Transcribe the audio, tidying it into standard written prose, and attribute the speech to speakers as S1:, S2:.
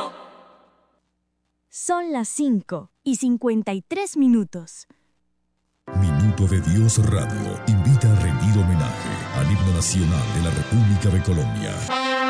S1: Son las 5:53.
S2: Minuto de Dios Radio invita a rendir homenaje al himno nacional de la República de Colombia.